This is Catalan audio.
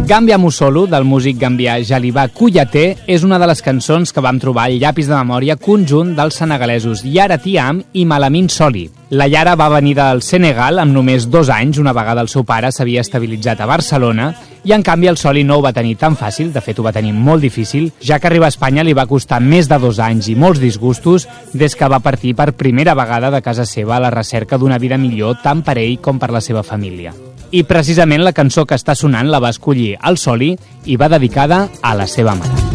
Gambia Musolo, del músic gambià Jalibà Kouyaté, és una de les cançons que vam trobar al llapis de memòria conjunt dels senegalesos Yara Thiam i Malamine Soli. La Yara va venir del Senegal amb només 2 anys, una vegada el seu pare s'havia estabilitzat a Barcelona, i en canvi el Soli no ho va tenir tan fàcil, de fet ho va tenir molt difícil, ja que arribar a Espanya li va costar més de 2 anys i molts disgustos des que va partir per primera vegada de casa seva a la recerca d'una vida millor tant per ell com per la seva família. I precisament la cançó que està sonant la va escollir el Soli i va dedicada a la seva mare.